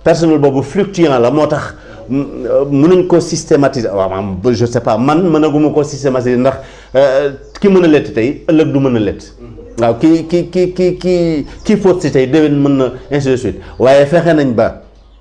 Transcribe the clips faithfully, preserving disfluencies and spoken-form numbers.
personnel boobu fluctuant la moo tax mënuñ ko systématiser waaw je sais pas man mënaguma ko systématiser ndax ki mën a lett tey ëllëg du mën a lett waaw ki ki ki ki ki kii fóot si tey déwén mën na ainsi de suite waaye fexe nañ ba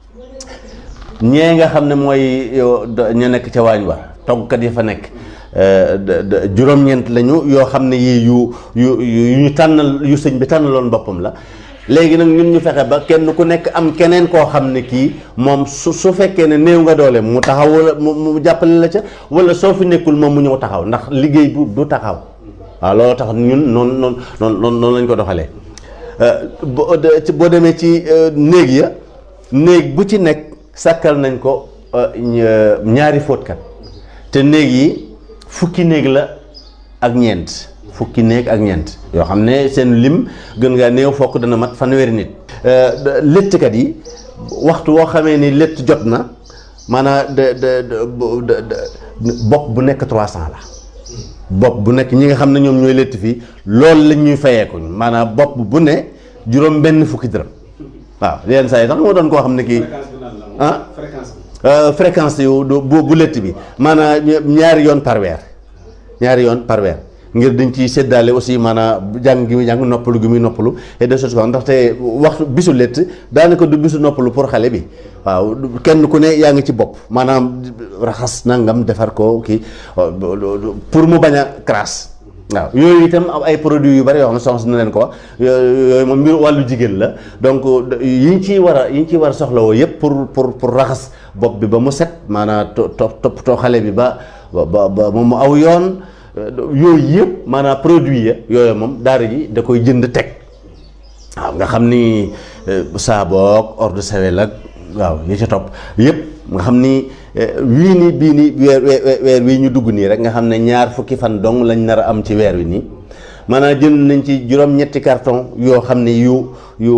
ñee nga xam ne mooy ñu nekk ca waañ wa toggkat yi fa nekk juróom-ñeent lañu yoo xam ne yii yu yu yu ñu tànnal yu sëñ bi tànnaloon boppam la léegi nag ñun ñu fexe ba kenn ku nekk am keneen koo xam ne kii moom su su fekkee ne néew nga doole mu taxaw wala mu jàppale la ca wala soo fi nekkul moom mu ñëw taxaw ndax liggéey bu du taxaw waaw loolu tax ñun noonu noonu noonu noonu lañ ko doxalee boo demee ci néeg ya néeg bu ci nekk sàkkal nañ ko ñaari fóotkat te néeg yi fukki néeg la ak ñeent fukki néeg ak ñeent yoo xam ne seen lim gën ngaa néew fokk dana mat fanweeri nit léttkat yi waxtu woo xamee ni létt jot na maanaam de de bopp bu nekk trois cent la bopp bu nekk ñi nga xam ne ñoom ñooy létt fii loolu lañ ñuy fayeeku maanaam bopp bu ne juróom benn fukki dërëm waaw yenn saa yi sax moo doon koo xam ne kii ah fréquence yu bu bu létt bi maanaam ñaari yoon par weer ñaari yoon par weer ngir dañ ciy séddaale aussi maanaam jàng gi muy jàng noppalu gi muy noppalu et de choses ndaxte waxtu bisu létt daanaka du bisu noppalu pour xale bi waaw kenn ku ne yaa ngi ci bopp maanaam raxas nangam defar ko kii pour mu bañ a crasse waaw yooyu itam am ay produits yu bari yoo xam ne soxna na leen ko wax yooyu moom mbir wàllu jigéen la donc yi ñu ciy war a yi ñu ciy war a soxlawoo yëpp pour pour pour raxas bopp bi ba mu set maanaam to toppatoo xale bi ba ba ba mu aw yoon yooyu yëpp maanaam produit ya yooyu moom daara ji da koy jënd teg waaw nga xam ni saaboog eau de Javel ak waaw yi ca topp yëpp nga xam ni wii nii bii nii weer weer wii ñu dugg nii rek nga xam ne ñaar fukki fan dong lañ nar a am ci weer wi nii maanaam jënd nañ ci juróom-ñetti carton yoo xam ne yu yu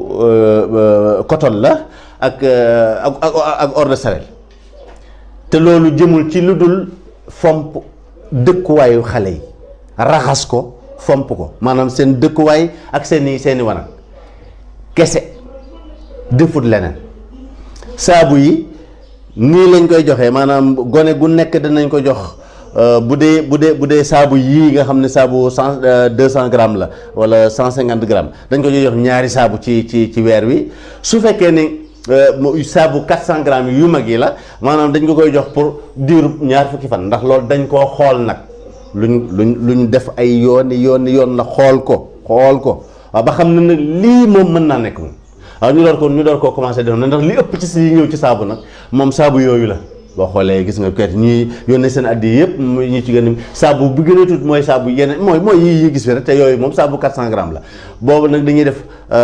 coton la ak ak ak eau de Javel te loolu jëmul ci lu dul fomp dëkkuwaayu xale yi raxas ko fomp ko maanaam seen dëkkuwaay ak seeni seeni wanag kese defut leneen saabu yi nii lañ koy joxee maanaam gone gu nekk danañ ko jox bu dee bu dee bu dee saabu yii nga xam ne saabu cent deux cent grammes la wala cent cinquante grammes dañ ko jox ñaari saabu ci ci ci weer wi su fekkee ni saabu quatre cent grammes yu mag yi la maanaam dañ ko koy jox pour diiru ñaar fukki fan ndax loolu dañ koo xool nag luñ luñ luñ def ay yooni yooni yoon la xool ko xool ko waaw ba xam ne nag lii moom mën naa nekk moom waaw ñu door ko ñu door koo commencé def na ndax li ëpp ci si ñëw ci saabu nag moom saabu yooyu la boo xoolee gis nga kayit ñuy yónnee seen addi yëpp ñu ci gën a saabu bu gën a tuut mooy saabu yeneen mooy mooy yi yi gis fi rek te yooyu moom saabu quatre cent grammes la boobu nag dañuy def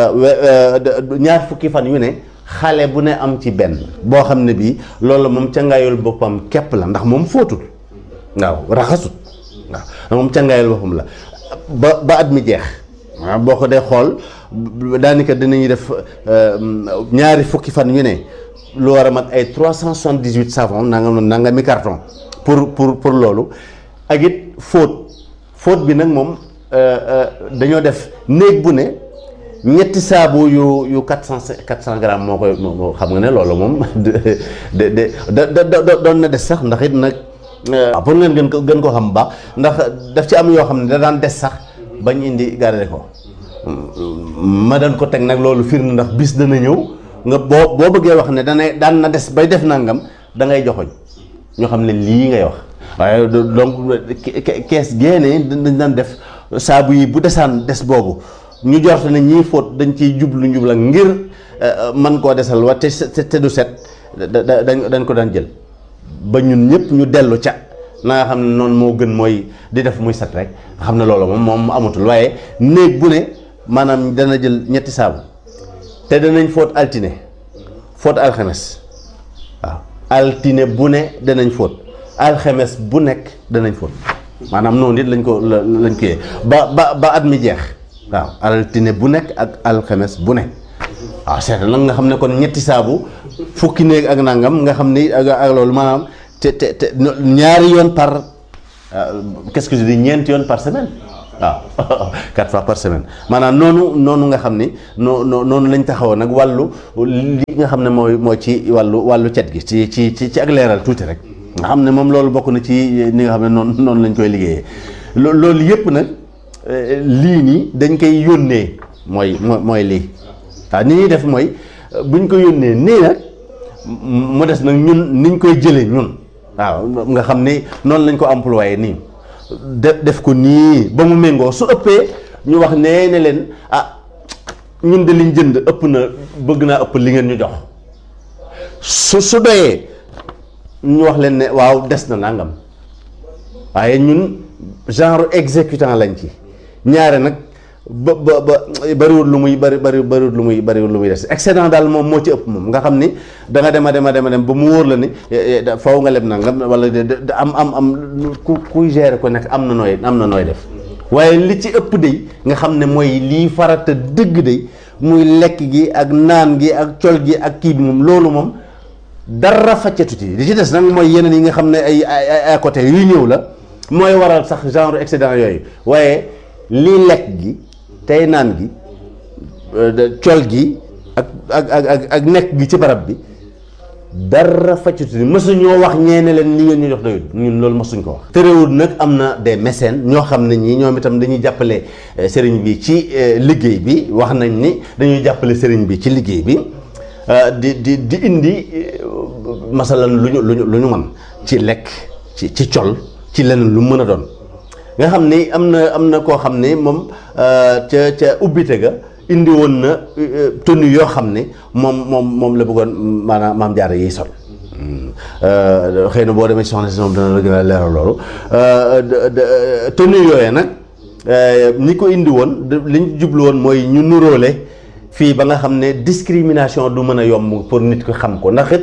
ñaar fukki fan yu ne xale bu ne am ci benn boo xam ne bii loolu moom cangaayul boppam képp la ndax moom fóotul waaw raxasut waaw moom cangaayul boppam la ba ba at mi jeex waaw boo ko dee xool daanaka dinañuy def ñaari fukki fan yu ne lu war a mat ay trois cent soixante-dix-huit savon nanga nanga mi carton pour pour pour loolu ak it fóot fóot bi nag moom dañoo def néeg bu ne ñetti saabu yu yu quatre cent quatre cent grammes moo koy xam nga ne loolu moom de de de doon na des sax ndax it nag pour ngeen gën ko gën ko xam baax ndax daf ci am yoo xam ne da daan des sax bañ indi garder ko ma daan ko teg nag loolu firnde ndax bis dana ñëw nga boo boo bëggee wax ne dana daan na des bay def nangam da ngay joxoñ ñoo xam ne lii ngay wax waaye donc kees génnee dañ daan def saabu yi bu desaan des boobu ñu jorte ne ñii fóot dañ ciy jublu njubla ngir man koo desal wa te te du set da dañ ko daan jël ba ñun ñëpp ñu dellu ca na nga xam ne noonu moo gën mooy di def muy set rek xam ne loolu moom moom amatul waaye néeg bu ne maanaam dana jël ñetti saabu te danañ fóot altine fóot alxames waaw altine bu ne danañ fóot alxames bu nekk danañ fóot maanaam noonu it lañ ko lañ ko yee ba ba ba at mi jeex waaw altine bu nekk ak alxames bu nekk waaw seet nag nga xam ne kon ñetti saabu fukki néeg ak nangam nga xam ni ak ak loolu maanaam te te te ñaari yoon par qu'est-ce que je dis ñeenti yoon par semaine waaw quatre fois par semaine maanaam noonu noonu nga xam ni noo noonu lañ taxawoon nag wàllu li nga xam ne mooy mooy ci wàllu wàllu cet gi ci ci ci ci ak leeral tuuti rek nga xam ne moom loolu bokk na ci ni nga xam ne noonu noonu lañ koy liggéeyee loolu yëpp nag lii nii dañ koy yónnee mooy mooy lii waaw ni ñuy def mooy buñ ko yónnee nii nag mu des nag ñun niñ koy jëlee ñun waaw nga xam ne noonu lañ ko employé nii def def ko nii ba mu méngoo su ëppee ñu wax nee ne leen ah ñun de liñ jënd ëpp na bëgg naa ëpp li ngeen ñu jox su su doyee ñu wax leen ne waaw des na nangam waaye ñun genre exécutant lañ ci ñaare nag ba ba ba bariwul lu muy bari bari bariwul lu muy bariwul lu muy des excédent daal moom moo ci ëpp moom nga xam ni da nga dem a dem a dem a dem ba mu wóor la ni faw nga leb nangam wala am am am ku kuy gérer ko nekk am na nooy am na nooy def waaye li ci ëpp day nga xam ne mooy lii farata dëgg day muy lekk gi ak naan gi ak col gi ak kii bi moom loolu moom dara faccatu ci li ci des nag mooy yeneen yi nga xam ne ay ay à côté yuy ñëw la mooy waral sax genre excédent yooyu waaye lii lekk gi tey naan gi col gi ak ak ak ak nekk gi ci barab bi dara faccatu ni mësuñoo wax ñeene leen li ngeen ñu jox doyul ñun loolu mësuñ ko wax. terewul nag am na des mécènes ñoo xam ne ñii ñoom itam dañuy jàppale sëriñ bi ci liggéey bi wax nañ ni dañuy jàppale sëriñ bi ci liggéey bi di di di indi masalan lu ñu lu ñu lu ñu mën ci lekk ci ci col ci leneen lu mën a doon. nga xam ni am na am na koo xam ni moom ca ca ubbite ga indi woon na tenue yoo xam ni moom moom moom la bëggoon maanaam maam jaara yiy sol xëy na boo demee ci soxna si moom dana la gën a leeral loolu tenue yooyee nag ñi ko indi woon li ñu jublu woon mooy ñu nuróole fii ba nga xam ne discrimination du mën a yomb pour nit ko xam ko ndax it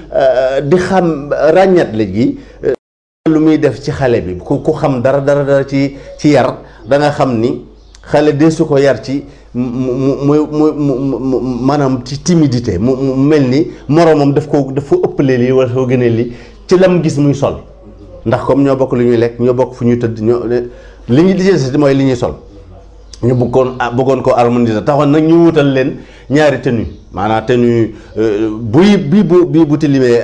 di xam ràññat la gi lu muy def ci xale bi ku ku xam dara dara dara ci ci yar da nga xam ni xale de su ko yar ci mu mu mu mu maanaam ci timidité mu mu mel ni moroomam daf ko daf ko ëppalee lii wala soo gënee lii ci lam gis muy sol ndax comme ñoo bokk lu ñuy lekk ñoo bokk fu ñuy tëdd ñoo li ñu lijjanti mooy li ñuy sol ñu bëggoon bëggoon ko harmoniser taxoon nag ñu wutal leen ñaari tenue maanaam tenue buy bii bu bii bu tilimee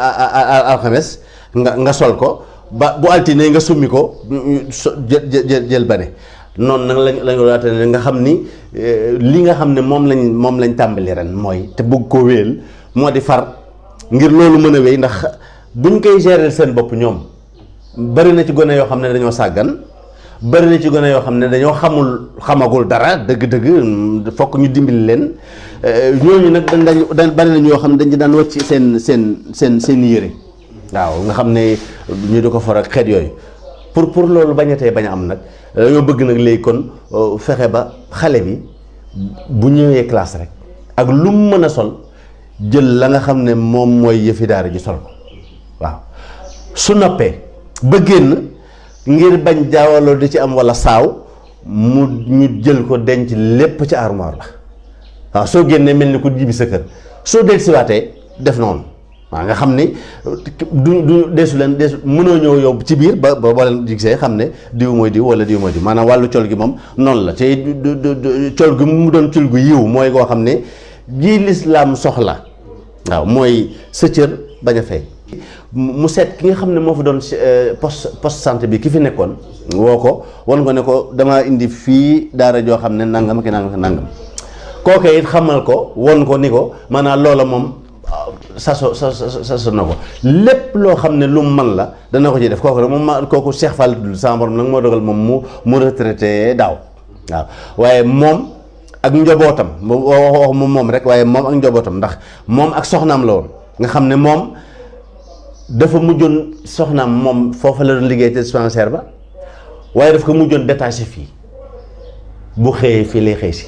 alxames nga nga sol ko ba bu altine nga summi ko jël jël jël bane noonu nag lañ lañ ko doon nga xam ni li nga xam ne moom lañ moom lañ tàmbali ren mooy te bëgg ko wéel moo di far ngir loolu mën a wéy ndax buñ koy gérer seen bopp ñoom bari na ci gone yoo xam ne dañoo sàggan bari na ci gone yoo xam ne dañoo xamul xamagul dara dëgg-dëgg fokk ñu dimbali leen ñooñu nag dañ dañ bari na ñoo xam ne dañ daan wàcc seen seen seen seen yére waaw nga xam ne ñu di ko for ak xeet yooyu pour pour loolu bañatee bañ a am nag dañoo bëgg nag léegi kon fexe ba xale bi bu ñëwee classe rek ak lu mu mën a sol jël la nga xam ne moom mooy yëfi daara ji sol ko waaw su noppee ba génn ngir bañ jaawaloo di ci am walla saaw mu ñu jël ko denc lépp ci armoire la waaw soo génnee mel ni ku jibi sa kër soo dellusiwaatee def noonu waaw nga xam ni du du deesu leen deesu mënoo ñëw yóbbu ci biir ba ba boo leen gisee xam ne diw mooy diw wala diw mooy diw maanaam wàllu col gi moom noonu la te col gi mu doon col gu yiw mooy koo xam ne ji lislaam soxla waaw mooy sa cër bañ a fay mu seet ki nga xam ne moo fa doon poste poste santé bi ki fi nekkoon woo ko wan ko ne ko damaa indi fii daara joo xam ne nangam ki nangam ki nangam kooke it xamal ko won ko ni ko maanaam loola moom saso sa saso na ko lépp loo xam ne lu mu man la dana ko ci def kooku nag moom ma kooku Cheikh Fall dul sama borom nag moo dogal moom mu mu retraité daaw waaw waaye moom ak njobootam wax wax moom moom rek waaye moom ak njobootam ndax moom ak soxnaam la woon nga xam ne moom dafa mujjoon soxnaam moom foofa la doon liggéey te dispensaire ba waaye daf ko mujjoon détaché fii bu xëyee fii lay xëy si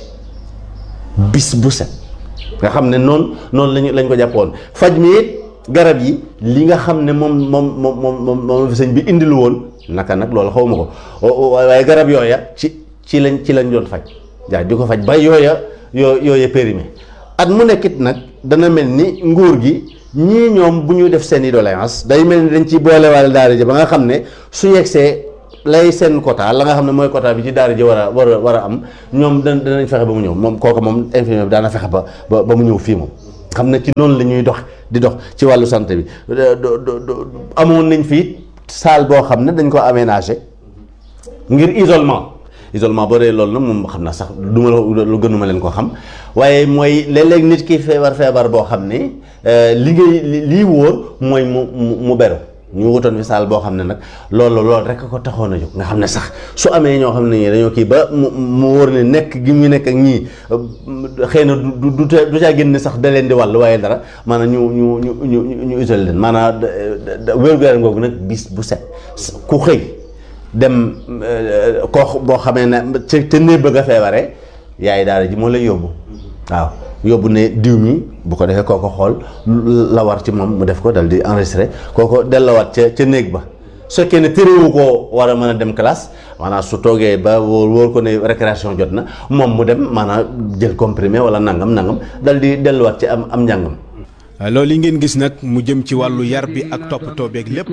bis bu set nga xam ne noonu noonu lañu lañ ko jàppoon faj mi it garab yi li nga xam ne moom moom moom moom moom fi sëñ bi indilu woon naka nag loolu xaw ma ko waaye garab yooya ci ci lañ ci lañ doon faj jaay di ko faj ba yooya yoo yooya périmé at mu nekkit nag dana mel ni nguur gi ñii ñoom bu ñu def seen i doléance day mel ni dañ ciy boolewaale daara ji ba nga xam ne su yegsee lay seen quota la nga xam ne mooy quota bi ci daara ji war a war a war a am ñoom danañ fexe ba mu ñëw moom kooku moom infirmier bi daana fexe ba ba ba mu ñëw fii moom xam ne ci noonu la ñuy dox di dox ci wàllu santé bi amoon nañ fii salle boo xam ne dañ ko aménagé ngir isolement isolement boo dee loolu nag moom xam naa sax du ma lu gënuma leen ko xam waaye mooy léeg-léeg nit ki feebar feebar boo xam ne li ngay lii wóor mooy mu mu beru ñu wutoon fi salle boo xam ne nag loolu loolu rek ko taxoon a jóg nga xam ne sax su amee ñoo xam ne ñii dañoo kii ba mu mu wóor ne nekk gi mu nekk ak ñii xëy na du du du caa génn sax da leen di wàll waaye dara maanaam ñu ñu ñu ñu ñu isolé leen maanaam wér-gu-yaram googu nag bis bu set ku xëy dem koo boo xamee ne ca ca néeg bëgg a feebaree yaay daara ji moo lay yóbbu waaw yóbbu ne diw mi bu ko defee kooko xool la war ci moom mu def ko dal di enregistré kooko dellawaat ca ca néeg ba su fekkee ne téréwu koo war a mën a dem classe maanaam su toogee ba wóor wóor ko ne récréation jot na moom mu dem maanaam jël comprimé wala nangam nangam dal di delluwaat ci am am njàngam. loolu yi ngeen gis nag mu jëm ci wàllu yar bi ak toppatoo beeg lépp.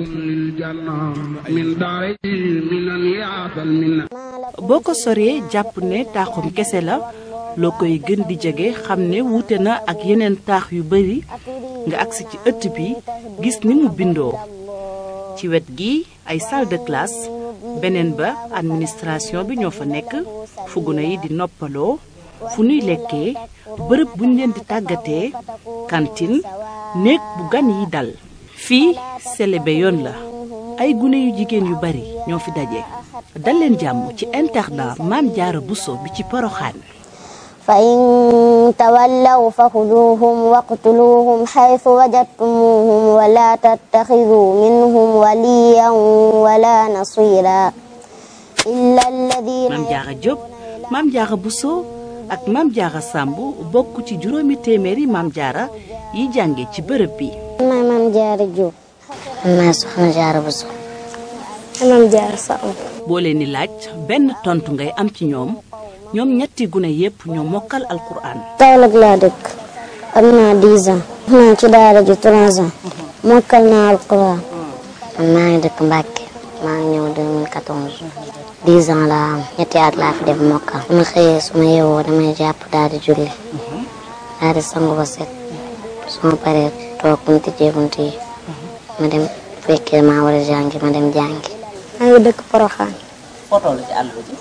boo ko soree jàpp ne taaxum kese la loo koy gën di jege xam ne wuute na ak yeneen taax yu bari nga agsi ci ëtt bi gis ni mu bindoo ci wet gi ay salle de classe beneen ba administration bi ñoo fa nekk fu gune yi di noppaloo fu nuy lekkee bërëb buñ leen di tàggatee cantine néeg bu gan yi dal fii selebe yoon la ay gune yu jigéen yu bari ñoo fi daje dal leen jàmm ci internat Maam Jaara Buso bi ci Poroxaan fa in tawallaw fa xuduuhum waqtuluuhum xaytu wajadtumuuhum wala tattaxiduu minhum waliyan wala nasira illa alladina Maam Jaara Jóob Maam Jaara Buso ak Maam Jaara Sàmb bokk ci juróomi téeméeri Maam Jaara yi jànge ci bërëb bi. maay Maam Jaara Jóob. maay Soxna Jaara Buso. Maam Jaara Sàmb. boo leen di laaj benn tontu ngay am ci ñoom ñoom ñetti gune yépp ñoo mokkal alquran. Kaolack laa dëkk am naa dix ans. naa ci daara ji trois ans. mokkal naa alquran. maa ngi dëkk Mbàkke maa ngi ñëw deux mille quatorze. dix ans laa am ñetti at laa fi def mokkal. su ma xëyee su ma yeewoo damay jàpp daal di julli. daal di sangu ba set. su ma paree toog bu ñu tijjee bunt yi. ma dem fekkee maa war a jàngi ma dem jàngi. maa ngi dëkk Poroxaan. foo toll ci àll bi.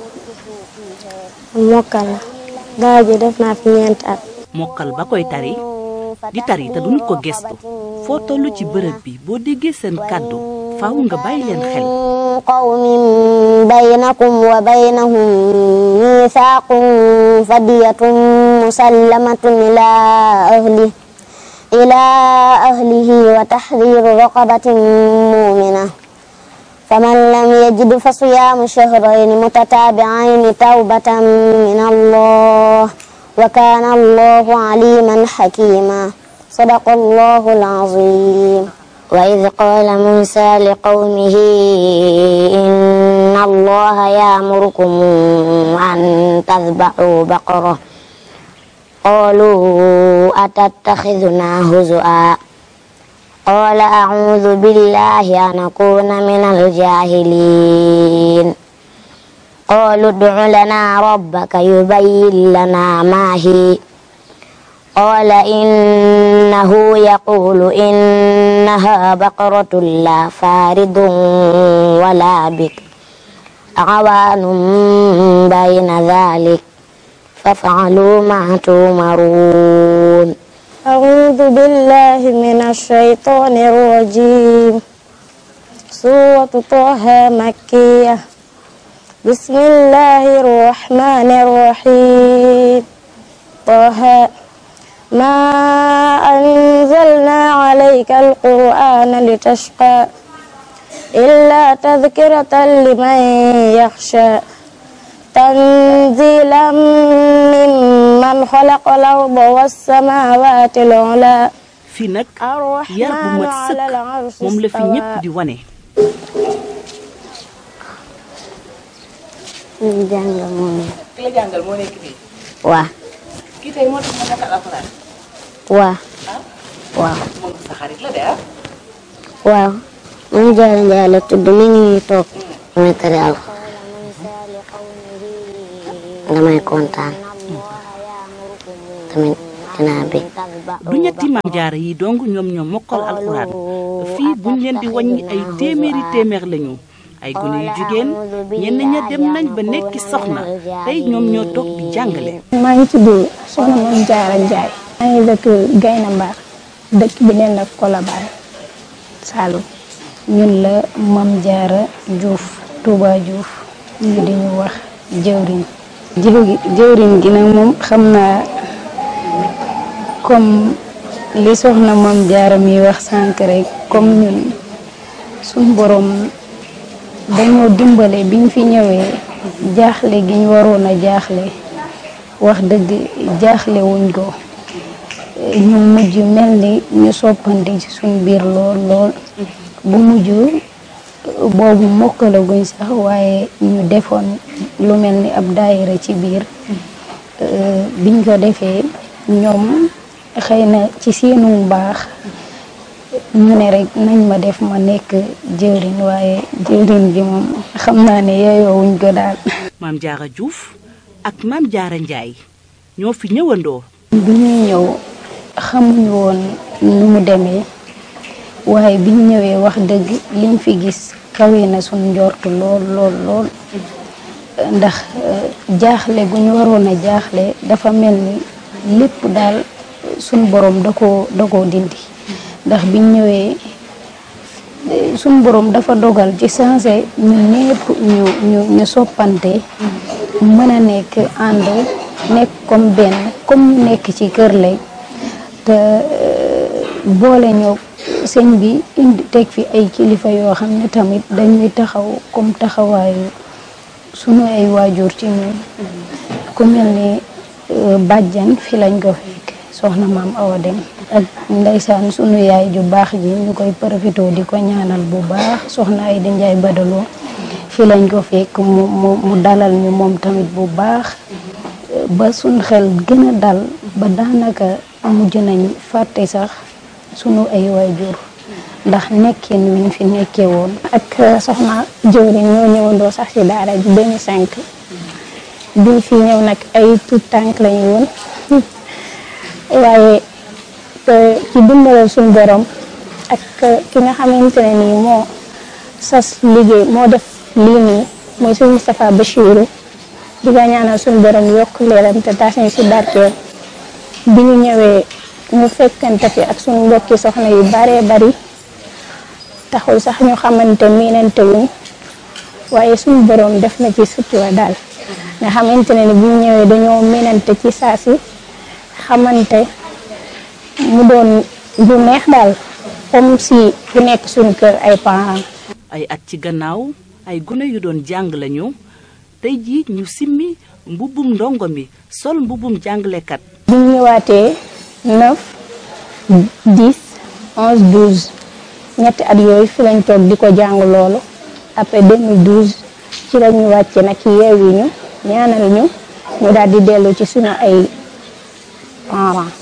mokkal la. daara ji def naa fi ñeenti at. mokkal ba koy tari di tari te duñu ko gestu foo toll ci bërëb bi boo déggee seen kàddu faaw nga bàyyi leen xel. qawmin baynakum wa baynahum miisaaqun fadiyatun musallamatun ilaa ahli ilaa ahlihi wa tahriiru raqabatin mu'mina faman lam yajid fa siyaamu shahrayni mutataabi'ayni tawbatan min Allah wa kaana Allahu aliiman hakiima sadaqa Allahu al-aziim. وإذ قال موسى لقومه إن الله يأمركم أن تذبحوا بقرة قالوا أتتخذنا هزؤا قال أعوذ بالله أن أكون من الجاهلين قالوا ادع لنا ربك يبين لنا ما هي قال إنه يقول إنها بقرة لا فارض ولا بكر عوان بين ذلك فافعلوا ما تؤمرون. أعوذ بالله من الشيطان الرجيم. سورة طه مكية. بسم الله الرحمن الرحيم. طه ما أنزلنا عليك القرآن لتشقى إلا تذكرة لمن يخشى تنزيلا ممن خلق الأرض والسماوات العلى. fii nag yar bu mat sëkk moom la fi ñépp di wane. ki la jàngal moo nekk. ki la jàngal moo nekk fii. waaw. kii tey moo tax ma mokkal alxuraan. waaw. waaw. moom sa xarit la de ah. waaw. Maam Jaara Njaay la tudd mi ngi nii toog. muy tari alxuraan damay kontaan tamit dinaa bég. du ñetti maam jaara yi dong ñoom ñoom mokkal alxuraan fii buñ leen di wàññi ay téeméeri téeméer lañu ay gune yu jigéen ñenn ña dem nañ ba nekki soxna tey ñoom ñoo toog di jàngale. maa ngi tudd Soxna Mame Diarra Ndiaye. maa ngi dëkk Gayna Mbar dëkk bi neen la Colobane Saloum. ñun la Mame Diarra Diouf Touba Diouf ñu di ñu wax jëwriñ. jëwriñ gi nag moom xam naa comme li soxna Mame Diarra mi wax sànq rek comme ñun suñ borom dañoo dimbale biñ fi ñëwee jaaxle gi ñu waroon a jaaxle wax dëgg jaaxle wuñ ko ñu mujj mel ni ñu soppandi ci suñ biir lool lool bu mujj boobu mokkalaguñ sax waaye ñu defoon lu mel ni ab daayira ci biir biñ ko defee ñoom xëy na ci seenu baax ñu ne rek nañ ma def ma nekk jëwriñ waaye jëwriñ bi moom xam naa ne yeyoowuñ ko daal. Mame Diarra Diouf ak Mame Diarra Ndiaye ñoo fi ñëwandoo. bi ñuy ñëw xamuñu woon nu mu demee waaye biñ ñëwee wax dëgg liñ fi gis kawe na suñ njortu lool lool lool ndax jaaxle gu ñu waroon a jaaxle dafa mel ni lépp daal suñ borom da koo da koo dindi ndax biñ ñëwee suñ borom dafa dogal ci sensé ñu ñépp ñu ñu ñu soppante mën a nekk ànd nekk comme benn comme ñu nekk ci kër lay te boole ñoo sëñ bi indi teg fi ay kilifa yoo xam ne tamit dañuy taxaw comme taxawaayu sunu ay waajur ci ñun ku mel ni bàjjan fi lañ ko fekk soxna maam Awa Dem ak ndeysaan sunu yaay ju baax ji ñu koy profité di ko ñaanal bu baax soxna ay di Njaay Badaloo fi lañ ko fekk mu mu mu dalal ñu moom tamit bu baax ba suñ xel gën a dal ba daanaka mujj nañ fàtte sax sunu ay waajur ndax nekkin wiñ fi nekkee woon. ak soxna jëwriñ ñoo ñëwandoo sax ci daara ji deux mille cinq biñ fi ñëw nag ay tout tànk lañu woon waaye ci dimbalal suñu borom ak ki nga xamante ne nii moo sas liggéey moo def lii nii mooy suñu Moustapha Bachirou di nga ñaanal suñu borom yokk leeram te taas ñu si barkeel bi ñu ñëwee ñu fekkante fi ak suñu mbokki soxna yu baree bari taxul sax ñu xamante miinante wuñ waaye suñu borom def na ci sutura daal nga xamante ne ni bu ñu ñëwee dañoo miinante ci saa si xamante mu doon bu neex daal comme si ku nekk suñu kër ay parents. ay at ci gannaaw ay gune yu doon jàng lañu tey jii ñu simmi mbubbum ndongo mi sol mbubbum jàngalekat. bi ñu ñëwaatee neuf dix onze douze ñetti at yooyu fi lañ toog di ko jàng loolu après deux mille douze ci la ñu wàcce nag yeewi ñu ñaanal ñu ñu daal di dellu ci suñu ay parents.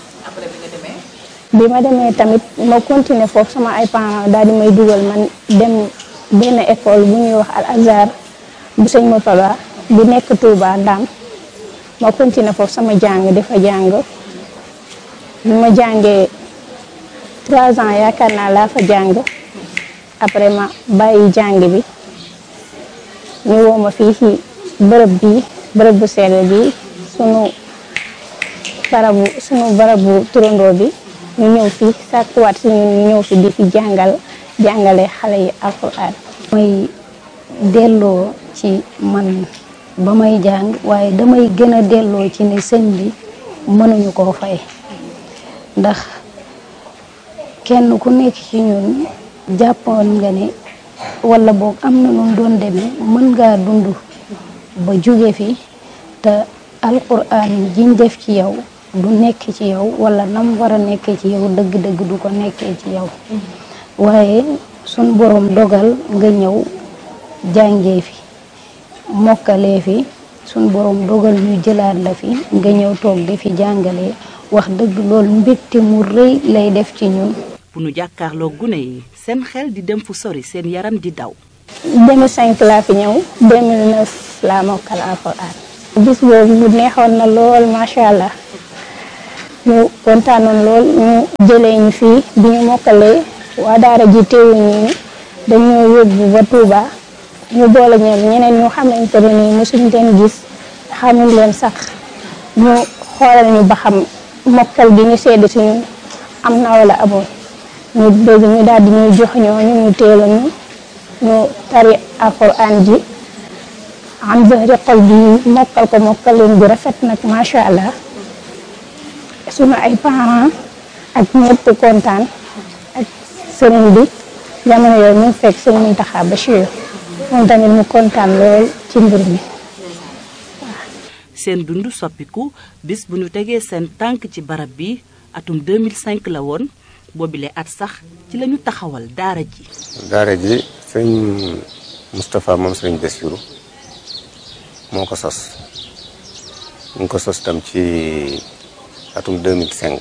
bi ma demee tamit ma continuer foofu sama ay parents daal di may dugal man dem benn école bu ñuy wax Al Azhar bu sëñ Motala bu nekk Touba Ndam ma continuer foofu sama jàng di fa jàng bi ma jàngee trois ans yaakaar naa laa fa jàng après ma bàyyi jàng bi ñu woo ma fii ci bërëb bi bërëb bu sell bi sunu barabu sunu barabu turandoo bi ñu ñëw fi sàkkuwaat si ñun ñu ñëw fi di fi jàngal jàngale xale yi alxuraan. mooy delloo ci man ba may jàng waaye damay gën a delloo ci ne sëñ bi mënuñu koo fay ndax kenn ku nekk ci ñun jàppoon nga ne walla boog am na nu doon demee mën ngaa dund ba jóge fi te alxuraan jiñ def ci yow du nekk ci yow wala nam war a nekkee ci yow dëgg-dëgg du ko nekkee ci yow waaye suñ borom dogal nga ñëw jàngee fi mokkalee fi suñ borom dogal ñu jëlaat la fi nga ñëw toog di fi jàngalee wax dëgg loolu mbégte mu rëy lay def ci ñun. bu nu jàkkaarloo gune yi seen xel di dem fu sori seen yaram di daw deux mille cinq laa fi ñëw deux mille neuf laa mokkal alxuraan. bis boobu mu neexoon na lool macha allah ñu kontaanoon lool ñu jëlee ñu fii bi ñu mokkalee waa daara ji teewuñ ñu dañoo yóbbu ba Touba ñu boole ñoom ñeneen ñu xamante ne nii mosuñ leen gis xamuñ leen sax ñu xoolal ñu ba xam mokkal gi ñu sedd si ñun am na wala amul ñu bëgg ñu daal di ñuy jox ñoo ñu ñu teel ñu ñu tari alxuraan ji am zahri xol bi mokkal ko mokkal leen bu rafet nag macha allah sunu ay parents ak ñëpp kontaan ak sëriñ bi jamono yooyu ñu fekk sëñ Mountakha Bachir moom tamit mu kontaan lool ci mbir mi. seen dund soppiku bis bu ñu tegee seen tànk ci barab bi atum deux mille cinq la woon boobile at sax ci la ñu taxawal daara ji. daara ji sëñ Moustapha moom sëñ Bassirou moo ko sos ñu ngi ko sos tam ci atum deux mille cinq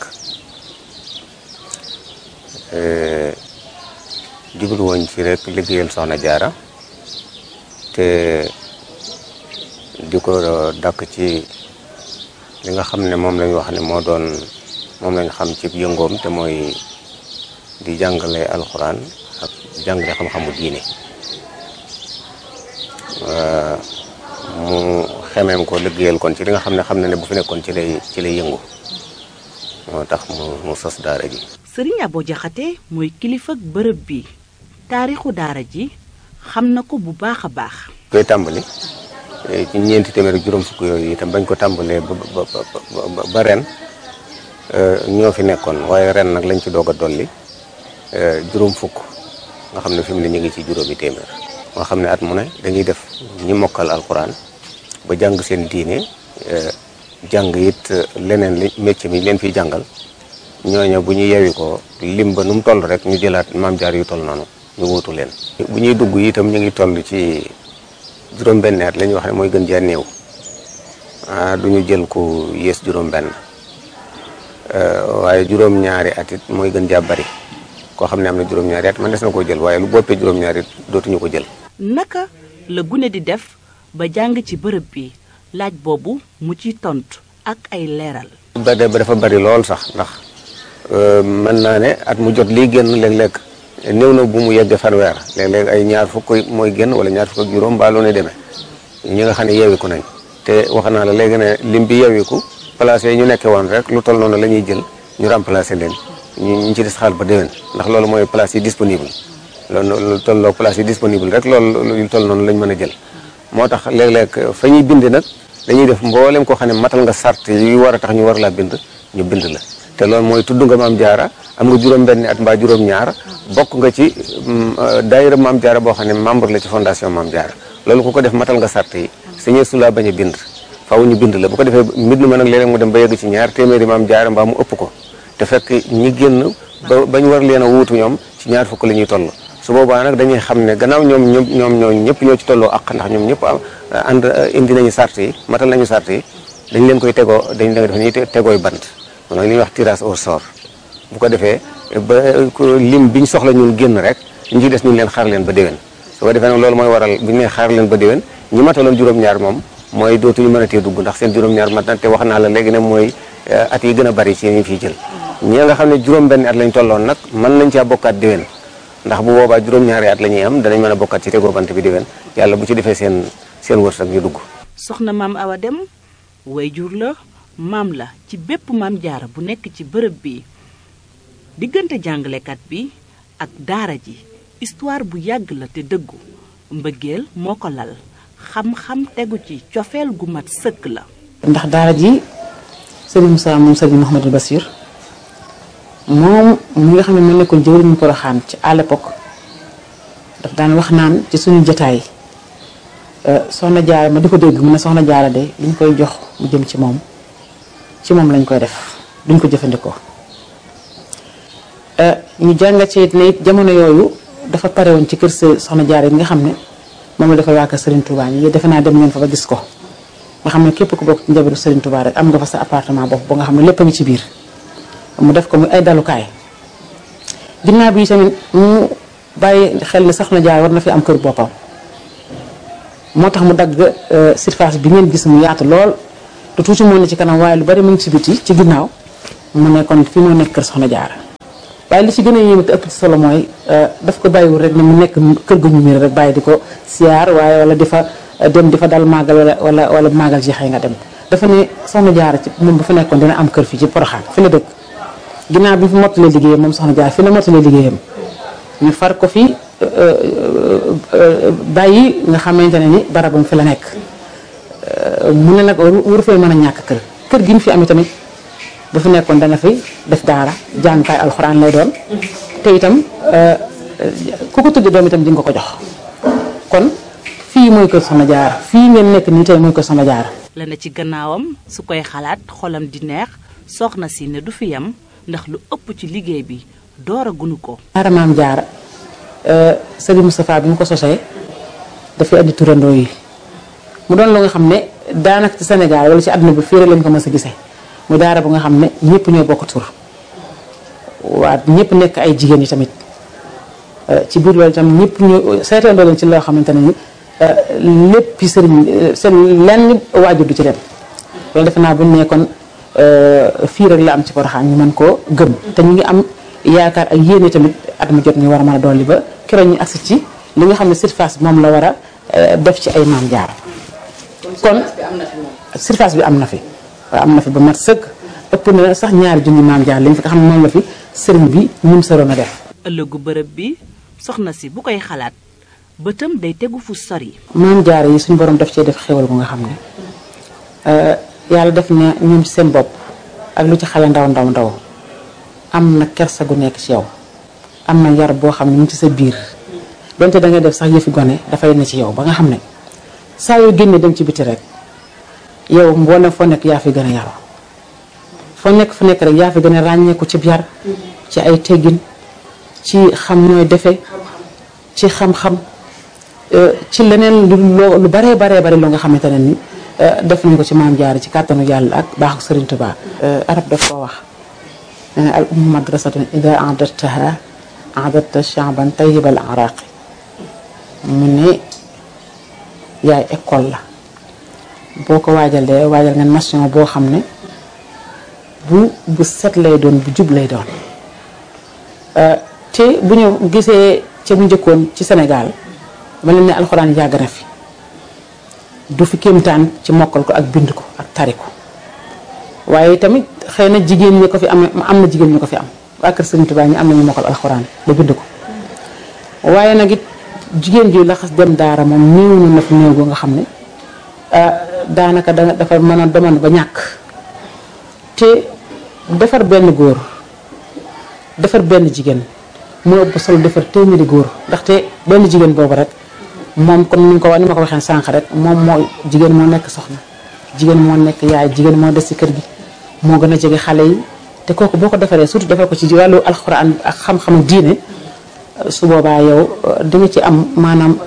jublu woon ci rek liggéeyal Soxna Jaara te di ko dàkk ci li nga xam ne moom lañ wax ne moo doon moom lañ xam ci yëngoom te mooy di jàngale alxuraan ak jàngale xam-xamu diine mu xemeem ko liggéeyal kon ci li nga xam ne xam na ne bu fi nekkoon ci lay ci lay yëngu moo tax mu mu sos daara ji. Sëriñ Abo Jaxate mooy kilifa ak bërëb bi taarixu daara ji xam na ko bu baax a baax. koy tàmbali ci ñeenti téeméer ak juróom fukk yooyu itam bañ ko tàmbalee ba ba ba ba ren ñoo fi nekkoon waaye ren nag lañ ci doog a dolli juróom fukk nga xam ne fi mu ne ñu ngi ci juróomi téeméer. nga xam ne at mu ne dañuy def ñi mokkal alxuraan ba jàng seen diine jàng it leneen li métier mi leen fiy jàngal ñooñu bu ñu yewi ko lim ba nu mu toll rek ñu jëlaat maam jaar yu toll noonu ñu wuutu leen. bu ñuy dugg itam ñu ngi toll ci juróom-benn at la ñuy wax ne mooy gën jaa néew ah du ñu jël ko yées juróom-benn waaye juróom-ñaari at it mooy gën jaa bari koo xam ne am na juróom-ñaari at man des na koo jël waaye lu boppee juróom-ñaari it dootuñu ko jël. naka la gune di def ba jàng ci bërëb bi laaj boobu mu ciy tontu ak ay leeral. ba dafa bari lool sax ndax mën naa ne at mu jot lii génn léeg-léeg néew na bu mu yegg fanweer léeg-léeg ay ñaar fukk mooy génn wala ñaar fukk ak juróom mbaa loo ne demee ñi nga xam ne yeewiku nañ te wax naa la léegi ne lim bi yeewiku placé yi ñu nekkee woon rek lu toll noonu la ñuy jël ñu remplacé leen ñu ci des xaal ba déwén ndax loolu mooy place yi disponible loolu lu tolloo place yi disponible rek loolu lu toll noonu lañ mën a jël moo tax léeg-léeg fa ñuy bind nag dañuy def mboolem koo xam ne matal nga sart yi war a tax ñu war laa bind ñu bind la te loolu mooy tudd nga maam jaara am nga juróom-benni at mbaa juróom-ñaar bokk nga ci daayira maam jaara boo xam ne membre la ci fondation maam jaara loolu ku ko def matal nga sart yi sañee su laa bañ a bind faaw ñu bind la bu ko defee mbind ma nag léeg-léeg mu dem ba yegg ci ñaar téeméeri maam jaara mbaa mu ëpp ko te fekk ñi génn ba bañ war leen a wuutu ñoom ci ñaar fukk la ñuy toll su boobaa nag dañuy xam ne gannaaw ñoom ñoom ñoom ñoo ñëpp ñoo ci tolloo ak ndax ñoom ñëpp ànd indi nañu sart yi matal nañu sart yi dañ leen koy tegoo dañ leen def ñuy tegooy bant mooy li ñuy wax tirage au sort bu ko defee ba lim biñ soxla ñun génn rek ñu ci des ñu leen xaar leen ba déwén su ko defee nag loolu mooy waral bu ñu nee xaar leen ba déwén ñi mataloon juróom-ñaar moom mooy dootuñu mën a tee dugg ndax seen juróom-ñaar mat na te wax naa la léegi ne mooy at yi gën a bari ci ñu fiy jël ñi nga xam ne juróom-benn at lañ tolloon nag mën nañ caa bokkaat déwén ndax bu boobaa juróom-ñaari at la ñuy am danañ mën a bokkaat ci tegoo bant bi déwén yàlla bu ci defee seen seen wërsëg ñu dugg. soxna maam Awa Dem wayjur la maam la ci bépp maam jaara bu nekk ci bërëb bi diggante jàngalekat bi ak daara ji histoire bu yàgg la te dëggu mbëggeel moo ko lal xam-xam tegu ci cofeel gu mat sëkk la. ndax daara ji Serigne Moussa moom Serigne Mouhamadou Bassir moom mi nga xam ne moo nekkoon jëwriñu Poroxaan ci à l'époque daf daan wax naan ci suñu jotaay soxna jaara ma di ko dégg mu ne soxna jaara de luñ koy jox mu jëm ci moom ci moom lañ koy def duñ ko jëfandikoo ñu jàngat ci ne it jamono yooyu dafa pare woon ci kër soxna jaara yi nga xam ne moom la dafa waa kër Serigne Touba yi defe naa dem ngeen fa ba gis ko nga xam ne képp ku bokk ci njabootu Serigne Touba rek am nga fa sa appartement bopp ba nga xam ne lépp a ngi ci biir mu def ko muy ay dalukaay ginnaaw bi tamit mu bàyyi xel ne soxna Jaara war na fi am kër boppam moo tax mu dagg surface bi ngeen gis mu yaatu lool te tuuti moo ne ci kanam waaye lu bari mu ngi ci biti ci ginnaaw mu ne kon fi moo nekk kër soxna Jaara waaye li ci gën a yéeme te ëpp ci solo mooy daf ko bàyyiwul rek ne mu nekk kër gu ñu miir rek bàyyi di ko siyaar waaye wala di fa dem di fa dal màggal wala wala wala màggal jeexee nga dem dafa ne soxna Jaara ci moom bu fa nekkoon dina am kër fii ci Porokhane fi la dëkk ginnaaw bi mu fi mottalee liggéeyam moom soxna Jaara fi la mottalee liggéeyam ñu far ko fi bàyyi nga xamante ne ni barabam fi la nekk mu ne nag waru fee mën a ñàkk kër kër gi ñu fi amee tamit bu fi nekkoon dana fi def daara jàngukaay alxuraan lay doon te itam ku ko tuddi doom itam di nga ko jox kon fii mooy kër soxna Jaara fii ngeen nekk nii tey mooy kër soxna Jaara la na ci gannaawam su koy xalaat xolam di neex soxna si ne du fi yam ndax lu ëpp ci liggéey bi door a gunu ko daara maam Jaara Sëriñ Moustapha bi mu ko sosee dafay andi turandoo yi mu doon lu nga xam ne daanaka ci Sénégal wala ci àdduna bi fii rek lañ ko mës a gisee mu daara bu nga xam ne ñëpp ñoo bokk tur waa ñëpp nekk ay jigéen yi tamit ci biir loolu itam ñëpp ñu seetandoo leen ci loo xamante ne ni lépp sëriñ seen lenn waajur du ci dem loolu defe naa bu ñu ne kon fii rek la am ci Porokhane ñu mën koo gëm te ñu ngi am yaakaar ak yéene tamit at mu jot ñu war a mën a dolli ba keroog ñu agsi ci li nga xam ne surface moom la war a def ci ay maam Jaara kon surface bi am na fi waaw am na fi ba mat sëkk ëpp na sax ñaari junni maam Jaara lañ fi nga xam ne moom la fi sëriñ bi ñum saroon a def ëllëgu bërëb bi soxna si bu koy xalaat bëtam day tegu fu sori maam Jaara yi suñu borom def cee def xéwal bu nga xam ne yàlla def na ñoom ci seen bopp ak lu ci xale ndaw ndaw ndaw am na kersa gu nekk ci yow am na yar boo xam ne mu ngi ci sa biir donte da ngay def sax yëfi gone dafay ne ci yow ba nga xam ne saa yoo génnee dem ci biti rek yow mboolem foo nekk yaa fi gën a yaroo foo nekk fu nekk rek yaa fi gën a ràññeeku ci yar ci ay teggin ci xam ñooy defe ci xam-xam ci leneen lu lu baree baree bari lu nga xamante ne ni def nañ ko ci maam Jaara ci kàttanu yàlla ak baaxu Sëriñ Tuubaa arab daf koo wax al ummu madrasatun ida a'dadtaha a'dadta sha'ban tayyibal araqi mu ne yaay école la boo ko waajalee waajal nga nation boo xam ne bu bu set lay doon bu jub lay doon te bu ñu gisee ca bu njëkkoon ci Sénégal ma leen ne alxuraan yàgg na fi du fi kéemtaan ci mokkal ko ak bind ko ak tari ko waaye tamit xëy na jigéen ñi ko fi am am na jigéen ñi ko fi am waa kër Sëriñ Tuubaa ñi am nañu mokkal alxuraan ba bind ko waaye nag it jigéen ji la xas dem daara moom néew na fi néew boo nga xam ne daanaka da dafa mën a demoon ba ñàkk te defar benn góor defar benn jigéen moo ëpp solo defar téeméeri góor ndaxte benn jigéen boobu rek moom comme ni ko ni ma ko waxee sànq rek moom moo jigéen moo nekk soxna jigéen moo nekk yaay jigéen moo des ci kër gi moo gën a jege xale yi te kooku boo ko defaree surtout defar ko ci wàllu alxuraan ak xam-xamu diine su boobaa yow di nga ci am maanaam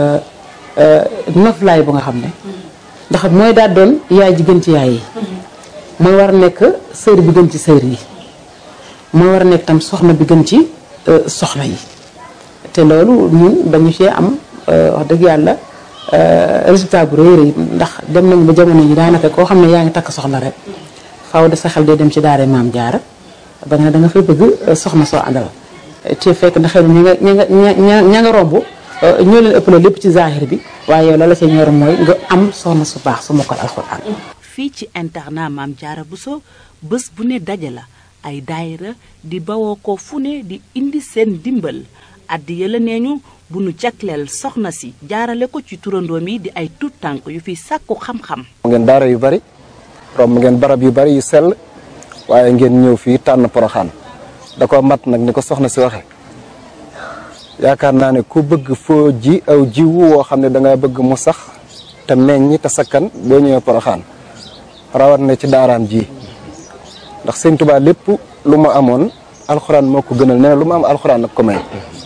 noflaay bu nga xam ne ndax mooy daal doon yaay ji gën ci yaay yi mooy war a nekk sër bi gën ci sër yi mooy war a nekk tam soxna bi gën ci soxna yi te loolu ñun dañu cee am wax dëgg yàlla résultat bu rëy rëy ndax dem nañu ba jamono yi daanaka koo xam ne yaa ngi takk soxna rek faaw de sa xel day dem ci daara maam Jaara ba nga ne da nga fay bëgg soxna soo àndal te fekk na xëy na ña nga ña nga ña nga romb ñoo leen ëppale lépp ci zahir bi waaye yow la la ca ñor mooy nga am soxna su baax su mokkal alxuraan. fii ci internat Maam Jaara Bousso bés bu ne daje la ay daayira di bawoo ko fu ne di indi seen dimbal addi yëla nee ñu bu nu jagleel soxna si jaarale ko ci turandoom yi di ay tuut tànk yu fi sàkku xam-xam. ngeen daara yu bari romb ngeen barab yu bari yu sell waaye ngeen ñëw fii tànn Porokhane da ko mat nag ni ko soxna si waxe yaakaar naa ne ku bëgg foo ji aw jiwu woo xam ne da nga bëgg mu sax te meññ te sakkan boo ñëwee Porokhane rawat na ci daaraam ji ndax Sëñ Tuubaa lépp lu mu amoon alxuraan moo ko gënal nee na lu mu am alxuraan nag ko may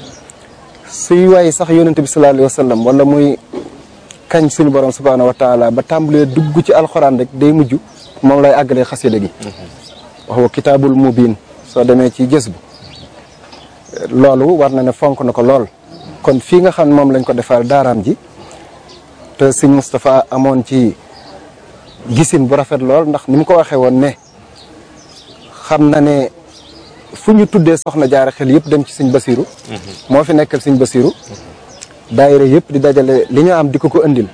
suy waaye sax yonent bi sallallahu alayhi wa sallam wala muy kañ suñu borom subhaanahu wa taala ba tàmbalee dugg ci alxuraan rek day mujj moom lay àggalee xasida gi wax wa kitaabul mubiin soo demee ci gës bu loolu war na ne fonk na ko lool kon fii nga xam ne moom lañ ko defal daaraam ji te sëñ Moustapha amoon ci gisin bu rafet lool ndax ni mu ko waxee woon ne xam na ne fu ñu tuddee soxna jaara xel yëpp dem ci sëñ Basiru moo fi nekkal sëñ Basiru daayira yëpp di dajale li ñu am di ko ko indil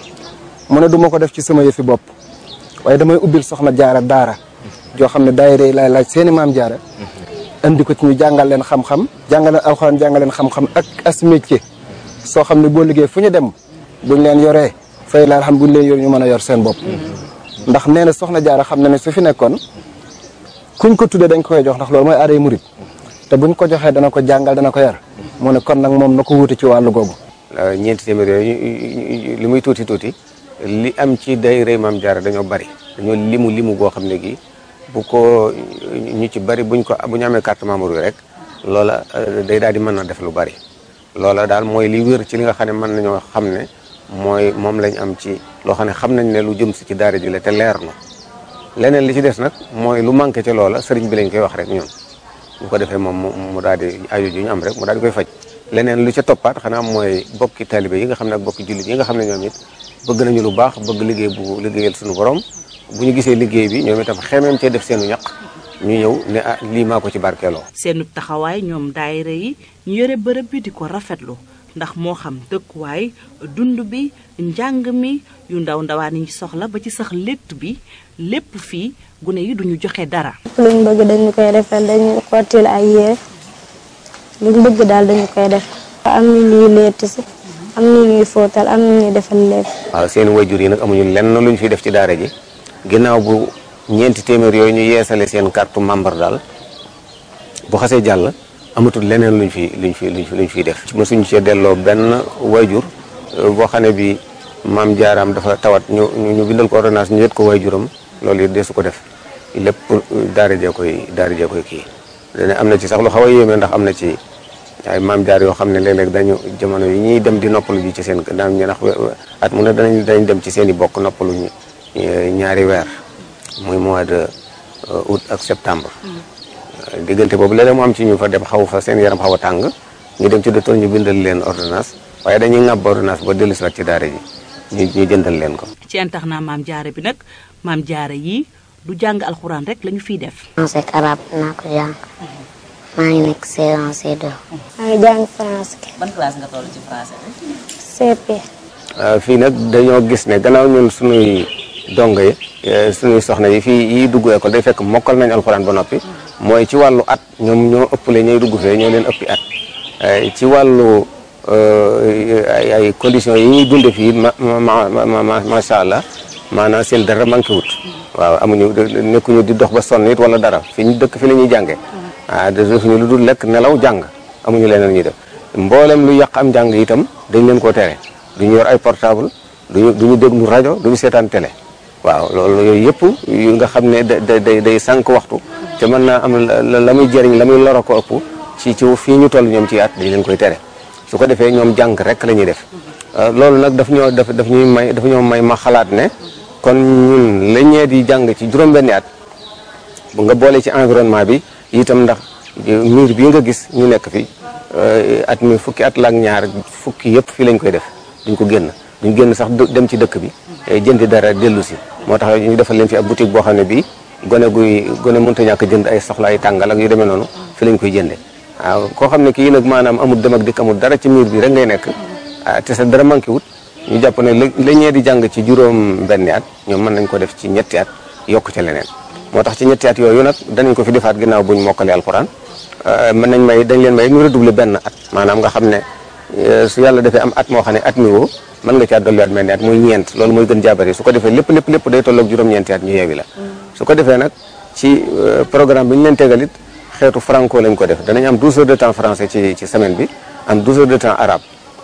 mu ne du ma ko def ci sama yëfi bopp waaye damay ubbil soxna jaara daara joo xam ne daayira yi laay laaj seeni maam jaara indi ko ci ñu jàngal leen xam-xam jàngal leen alxuraan jàngal leen xam-xam ak as métier soo xam ne boo liggéey fu ñu dem buñ leen yoree fay laal xam buñ leen yor ñu mën a yor seen bopp ndax nee na soxna jaara xam na ne su fi nekkoon kuñ ko tuddee dañ ko koy jox ndax loolu mooy aaday murit te buñ ko joxee dana ko jàngal dana ko yar mu ne kon nag moom na ko wuti ci wàllu googu. ñeenti téeméer yooyu li muy tuuti tuuti li am ci daayira maam jaara dañoo bari dañoo limu limu goo xam ne gi bu ko ñu ci bari buñ ko bu ñu amee carte membre yi rek loola day daal di mën a def lu bari loola daal mooy li wér ci li nga xam ne mën nañoo xam ne mooy moom lañ am ci loo xam ne xam nañ ne lu jëm si ci daara ji la te leer na leneen li ci des nag mooy lu manqué ci loola sëriñ bi lañ koy wax rek ñun bu ko defee moom mu daal di aju ju ñu am rek mu daal di koy faj leneen lu ca toppaat xanaa mooy bokki taalibe yi nga xam ne ak bokki jullit yi nga xam ne ñoom it bëgg nañu lu baax bëgg liggéey bu liggéeyal suñu borom bu ñu gisee liggéey bi ñoom itam xemeem cee def seenu ñaq ñu ñëw ne ah lii maa ko ci barkeeloo. seenu taxawaay ñoom daayira yi ñu yore bërëb bi di ko rafetlu ndax moo xam dëkkuwaay dund bi njàng mi yu ndaw ndawaan yi soxla ba ci sax létt bi lépp fii gune yi duñu joxe dara. luñ bëgg dañu koy defal dañu xottil ay yére luñ bëgg daal dañu koy def. am na ñuy létt si am na ñuy fóotal am na ñuy defal lépp. waaw seen wayjur yi nag amuñu lenn luñ fi def ci daara ji ginnaaw bu ñeenti téeméer yooyu ñu yeesale seen carte membre daal bu xasee jàll amatul leneen luñ fi luñ fi luñ fi luñ fiy def. mosuñ cee delloo benn wayjur boo xam ne bi maam jaaraam dafa tawat ñu ñu bindal ko ordonnance ñu yët ko wayjuram loolu it deesu ko def lépp daara jee koy daara jee koy kii. dana am na ci sax lu xaw a yéeme ndax am na ci ay maam jaar yoo xam ne léeg-léeg dañu jamono yi ñuy dem di noppalu ji ci seen daan ñu ndax at mu ne danañ dañ dem ci seen i bokk noppalu ñu ñaari weer muy mois de août ak septembre. diggante boobu léeg-léeg mu am ci ñu fa dem xaw fa seen yaram xaw a tàng ñu dem ci docteur ñu bindal leen ordonnance waaye dañuy ŋàbb ordonnance ba dellu si waat ci daara ji ñu ñu jëndal leen ko. ci internat maam jaara bi nag maam jaara yi du jàng alxuraan rek lañu fiy def. français ak arabe naa ko jàng maa ngi nekk C un C deux. maa ngi jàng français. ban classe nga toll ci français bi. C P. fii nag dañoo gis ne gannaaw ñun suñuy dongo yi suñuy soxna yi fii yi dugg école day fekk mokkal nañ alxuraan ba noppi mooy ci wàllu at ñoom ñoo ëppale ñooy dugg fee ñoo leen ëppi at ci wàllu ay ay conditions yi ñuy dunde fii ma ma macha allah maanaam seen dara manqué wut waaw amuñu nekkuñu di dox ba sonn it wala dara fi ñu dëkk fi la ñuy jàngee ah defuñu lu dul lekk nelaw jàng amuñu leneen ñuy def mboolem lu yàq am jàng itam dañ leen koo tere duñu yor ay portable duñu duñu déglu rajo duñu seetaan télé waaw loolu yooyu yëpp yu nga xam ne da day day sànq waxtu te mën naa am la muy jëriñ la muy loro ko ëpp ci ci fii ñu toll ñoom ci at dañ leen koy tere su ko defee ñoom jàng rek la ñuy def loolu nag daf ñoo daf daf ñuy may daf ñoo may ma xalaat ne kon ñun la ñee di jàng ci juróom-benni at bu nga boole ci environnement bi itam ndax miir bii nga gis ñu nekk fi at mi fukki at la ak ñaar fukki yëpp fii lañ koy def duñ ko génn duñ génn sax dem ci dëkk bi jëndi dara dellu si moo tax ñu defal leen fi ab boutique boo xam ne bii gone guy gone mënta ñàkk jënd ay soxla ay tàngal ak yu demee noonu fi lañ koy jënde waaw koo xam ne kii nag maanaam amul dem ak dikk amul dara ci miir bi rek ngay nekk te sa dara manqué wut ñu jàpp ne la ñee di jàng ci juróom benni at ñoom mën nañ ko def ci ñetti at yokk ca leneen moo tax ci ñetti at yooyu nag danañ ko fi defaat ginnaaw buñ mokkale alxuraan mën nañ may dañ leen may ñu redoubler benn at maanaam nga xam ne su yàlla defee am at moo xam ne at mi woo mën nga caa dolliwaat mel ni at muy ñeent loolu mooy gën jaabari su ko defee lépp lépp lépp day tolloog juróom-ñeenti at ñu yeewi la su ko defee nag ci programme bi ñu leen tegal it xeetu franco lañ ko def danañ am douze heures de temps français ci ci semaine bi am douze heures de temps arabe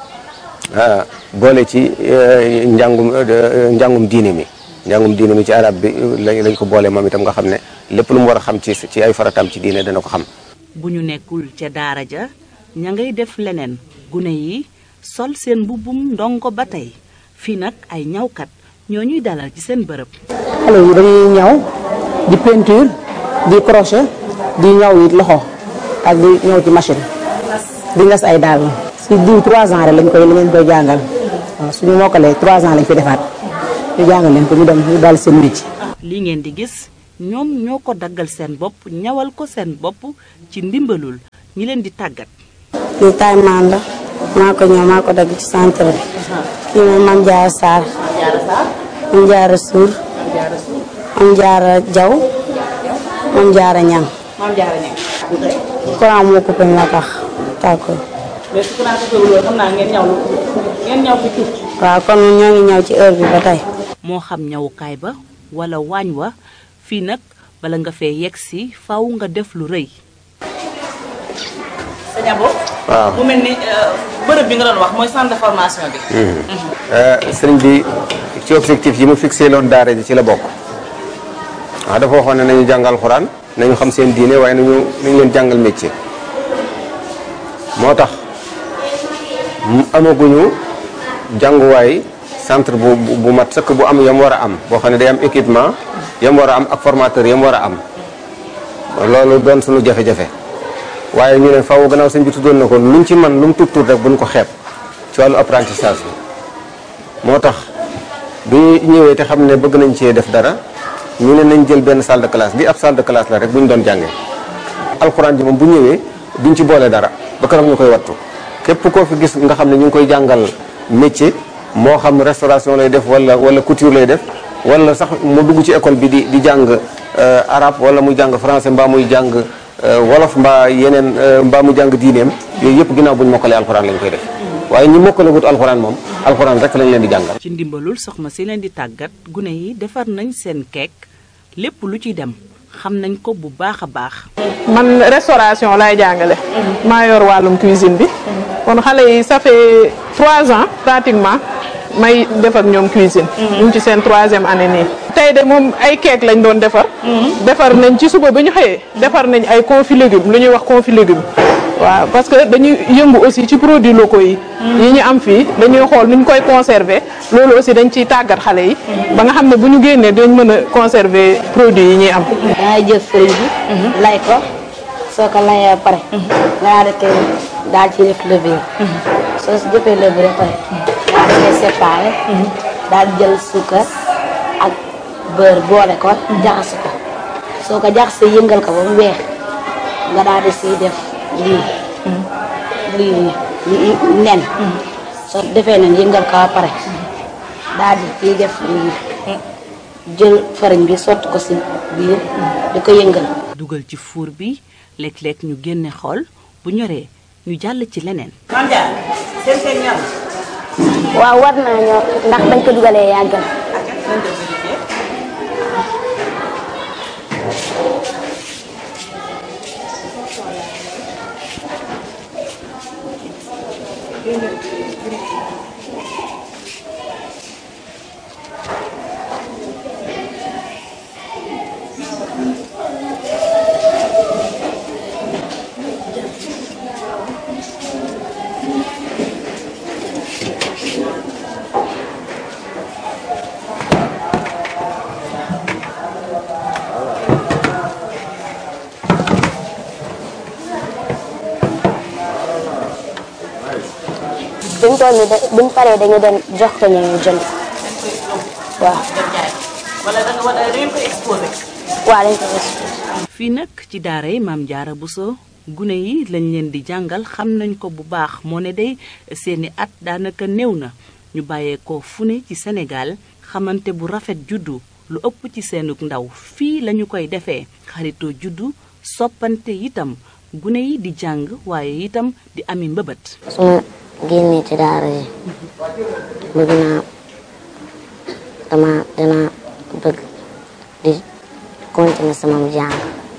boole ci njàngum njàngum diine mi njàngum diine mi ci arabe bi lañ ko boole moom itam nga xam ne lépp lu mu war a xam ci ci ay faratam ci diine dana ko xam. bu ñu nekkul ca daara ja ña ngay def leneen gune yi sol seen mbubbum ndongo ba tey fii nag ay ñawkat ñoo ñuy dalal ci seen bërëb. xale yi dañuy ñaw di peinture di crochet di ñaw it loxo ak di ñaw ci machine di ngas ay daal si diw trois ans rek lañ koy li ngeen koy jàngal waaw suñu mokkalee trois ans lañ fi defaat ñu jàngal leen ko ñu dem ñu daal seen métier. li ngeen di gis ñoom ñoo ko daggal seen bopp ñawal ko seen bopp ci ndimbalul ñi leen di tàggat. kii taay maan la maa ko ñëw maa ko dagg ci centre bi. kii moom Mame Diarra Sarr. Mame Diarra Suur. Mame Diarra Jaw. Mame Diarra Ñang. Mame Diarra Ñang. courant moo coupé moo tax tàkkul. mais su courant coupé wul xam naa ngeen ñaw ngeen ñaw fi tuuti. waaw kon ñoo ngi ñaw ci heure bi ba tey. moo xam ñawukaay ba wala waañ wa fii nag bala nga fee yegg si faw nga def lu rëy. sëñ Abo. waaw mu mel ni bërëb bi nga doon wax mooy centre de formation bi. sëriñ bi ci objectif yi mu fixé loon daara ji ci la bokk. waaw dafa waxoon ne nañu jàngal xuraan nañu xam seen diine waaye nañu nañu leen jàngal métier. moo tax amaguñu jànguwaay centre bu bu mat sëkk bu am yam war a am boo xam ne day am équipement yam war a am ak formateur yam war a am loolu doon suñu jafe-jafe. waaye ñu ne faaw gannaaw sëñ bi tuddoon na ko luñ ci man lu mu tuut tuut rek buñ ko xeeb ci wàllu apprentissage bi moo tax bi ñëwee te xam ne bëgg nañ cee def dara ñu ne nañ jël benn salle de classe li ab salle de classe la rek bu ñu doon jàngee. alxuraan ji moom bu ñëwee duñ ci boole dara ba kanam ñu koy wattu képp koo fi gis nga xam ne ñu ngi koy jàngal métier moo xam restauration lay def wala wala couture lay def wala sax mu dugg ci école bi di di jàng arabe wala muy jàng français mbaa muy jàng. wolof mbaa yeneen mbaa mu jàng diineem yooyu yëpp ginnaaw bu ñu mokkalee alxuraan lañ koy def waaye ñi mokkale gut alxuraan moom alxuraan rek lañ leen di jàngal. ci ndimbalul soxna si leen di tàggat gune yi defar nañ seen keek lépp lu ci dem xam nañ ko bu baax a baax. man restauration laay jàngale. maa yor wàllum cuisine bi. kon xale yi ça fait trois ans pratiquement may def ak ñoom cuisine. ñu ngi ci seen troisième année nii. tey de moom ay keek lañ doon defar. defar nañ ci suba bi ñu xëyee. defar nañ ay confit légumes lu ñuy wax confit légumes. waaw parce que dañuy yëngu aussi ci produits locaux yi. yi ñu am fii dañuy xool nu ñu koy conserver loolu aussi dañ ciy tàggat xale yi. ba nga xam ne bu ñu génnee dañ mën a conserver produits yi ñuy am. dangay jël fëriñ bi. lay ko soo ko layee ba pare. nga daal di koy daal ci def levure. soo si jëfee levure ba pare. daal di koy séparé. daal di jël suukar ak beurre boole ko. jaxase ko soo ko jaxasee yëngal ko ba mu weex nga daal di siy def lii. lii nen. soo defee nen yëngal ko ba pare daal di ciy def lii jël farine bi sotti ko si biir di ko yëngal. dugal ci four bi léeg-léeg ñu génne xool bu ñoree ñu jàll ci leneen. Mame Diarra seen seen ñor. waaw war naa ñor ndax bañ ko dugalee yàgg na. buñ toll nii de buñ paree dañu dem jox ko ñu jënd waaw. wala da nga wala da ngeen koy exposé. waaw dañ koy exposé. fii nag ci daara yi Mame Diarra Bousso gune yi lañ leen di jàngal xam nañ ko bu baax moo ne day seeni at daanaka néew na ñu bàyyeekoo fu ne ci Sénégal xamante bu rafet juddu lu ëpp ci seenug ndaw fii lañu koy defee xaritoo juddu soppante itam gune yi di jàng waaye itam di ami mbëbët. génnee ci daara ji bëgg naa dama dina bëgg di continuer sama jàng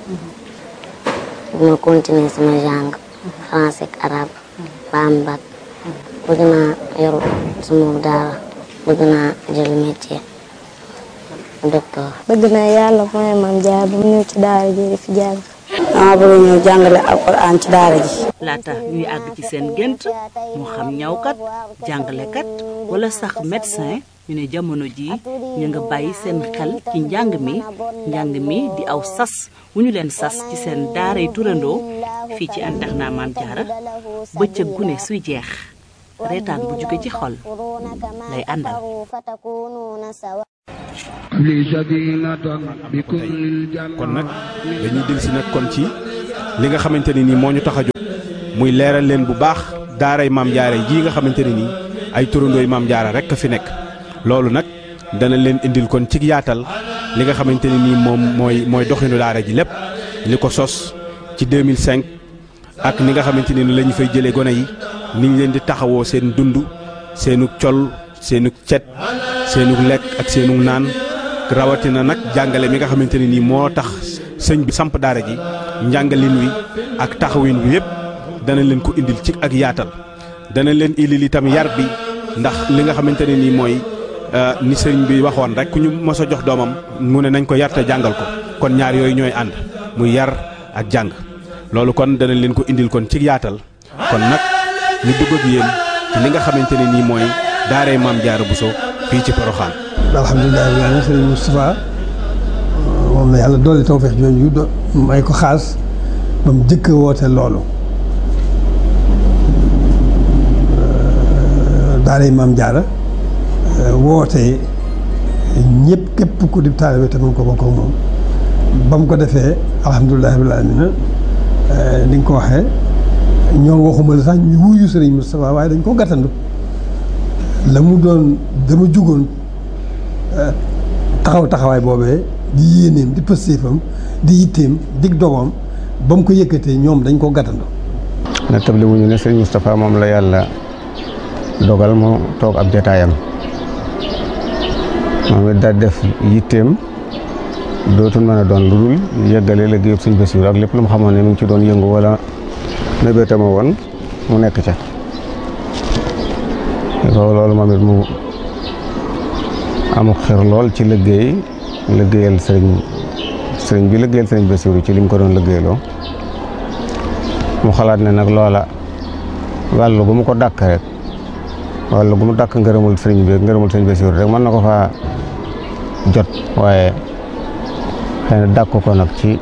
dina continuer sama jàng français ak arabe ba am bac bëgg naa yor sama daara bëgg naa jël métier docteur. bëgg naa yàlla mooy Mame Diarra bu mu ñëw ci daara ji di fi jàng. dama bëgg ñëw jàngale alxuraan ci daara ji. laata ñuy àgg ci seen gént moo xam ñawkat jàngalekat wala sax médecin ñu ne jamono jii ñu nga bàyyi seen xel ci njàng mi njàng mi di aw sas wu ñu leen sas ci seen daaray turandoo fii ci internat Mame Diarra bëccëg gu ne suy jeex reetaan bu jóge ci xol lay àndal. kon nag dañuy dellusi nag kon ci li nga xamante ne nii moo ñu tax a jóg muy leeral leen bu baax daaray Mame Diarra jii nga xamante ne nii ay turandooy Mame Diarra rekk fi nekk. loolu nag dana leen indil kon ci yaatal li nga xamante ne nii moom mooy mooy doxinu daara ji lépp li ko sos ci deux mille cinq ak ni nga xamante ne ni la ñu fay jëlee gone yi ni ñu leen di taxawoo seen dund seenu col seenu cet seenu lekk ak seenu naan rawatina nag jàngale mi nga xamante ne nii moo tax sëñ bi samp daara ji njàngalin wi ak taxawin wi yëpp dana leen ko indil ci ak yaatal dana leen indil itam yar bi ndax li nga xamante ne nii mooy ni sëñ bi waxoon rek ku ñu mos a jox doomam mu ne nañ ko yar te jàngal ko kon ñaar yooyu ñooy ànd muy yar ak jàng loolu kon dana leen ko indil kon ci yaatal kon nag ñu dugg ak yéen ci li nga xamante ne nii mooy daaray Mame Diarra Bousso fii ci Porokhane. alhamdulilah rabbil aalamiin sëriñ Moustapha moom la yàlla dolli tawfeex jooju do may ko xaas ba mu jëkk woote loolu daaray Mame Diarra woote ñëpp képp ku di taalibe te mën ko bokk ak moom ba mu ko defee alhamdulilah rabbil aalamiin ni nga ko waxee ñoo waxuma la sax ñu wuyu sëriñ Moustapha waaye dañ ko gàttandu la mu doon dama jugoon taxaw taxawaay boobee di yéeneem di pëstéefam di yitteem dig dogoom ba mu ko yëkkatee ñoom dañ ko gàttandu. na table wuñu ne sëriñ Moustapha moom la yàlla dogal mu toog ab jataayam moom it daal def yitteem dootul mën a doon lu dul yeggale liggéeyub sëñ Bassirou ak lépp lu mu xamoon ne mu ngi ci doon yëngu wala mébétama woon mu nekk ca loolu moom it mu amuk xir lool ci liggéey liggéeyal sëriñ sëriñ bi liggéeyal sëriñ Bassirou ci li mu ko doon liggéeyloo mu xalaat ne nag loola wàllu gu mu ko dàkk rek wàllu gu mu dàkk ngërëmul sëriñ bi ngërëmul sëriñ Bassirou rek mën na ko faa jot waaye xëy na dàkk ko nag ci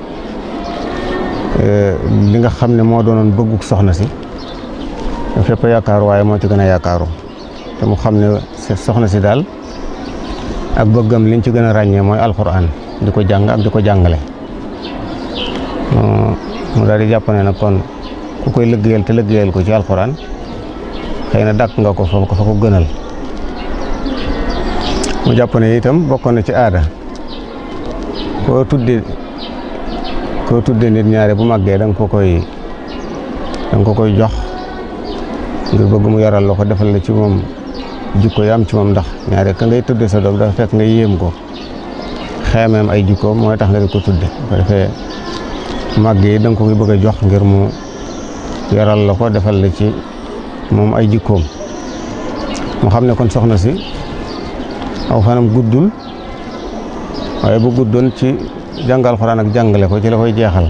li nga xam ne moo doonoon bëgguk soxna si fépp yaakaaru waaye moo ci gën a yaakaaru te mu xam ne soxna si daal ak bëggam liñ ci gën a ràññee mooy alxuraan di ko jàng ak di ko jàngale mu daal di jàpp ne nag kon ku koy liggéeyal te liggéeyal ko ci alxuraan xëy na dàkk nga ko fa ko fa ko gënal mu jàpp ne itam bokkoon na ci aada koo tudde koo tudde nit ñaare bu màggee da nga ko koy da nga ko koy jox ngir bëgg mu yaral la ko defal la ci moom jikko yi am ci moom ndax ñaare ka ngay tudde sa doom dafa fekk nga yéem ko xeemeem ay jikkoom mooy tax nga di ko tudde ko defee màgg yi da nga ko koy bëgg a jox ngir mu yaral la ko defal la ci moom ay jikkoom mu xam ne kon soxna si aw fanam guddul waaye bu guddoon ci jàngal Alxuraan ak jàngale ko ci la koy jeexal